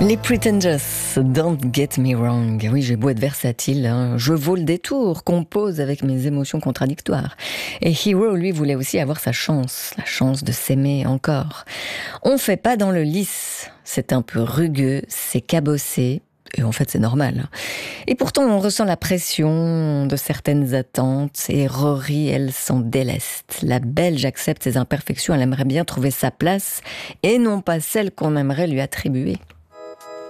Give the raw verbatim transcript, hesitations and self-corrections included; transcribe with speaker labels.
Speaker 1: Les Pretenders, Don't Get Me Wrong. Oui, j'ai beau être versatile, hein, je vaux le détour, compose avec mes émotions contradictoires. Et Hero, lui, voulait aussi avoir sa chance, la chance de s'aimer encore. On fait pas dans le lisse, c'est un peu rugueux, c'est cabossé, et en fait c'est normal. Et pourtant on ressent la pression de certaines attentes, et Rory, elle, s'en déleste. La Belge accepte ses imperfections, elle aimerait bien trouver sa place, et non pas celle qu'on aimerait lui attribuer.